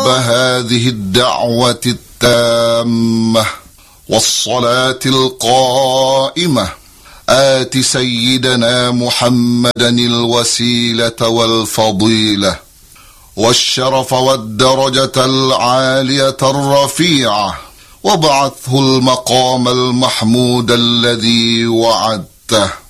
رب هذه الدعوة التامة والصلاة القائمة آت سيدنا محمدا الوسيلة والفضيلة والشرف والدرجة العالية الرفيعة وابعثه المقام المحمود الذي وعدته.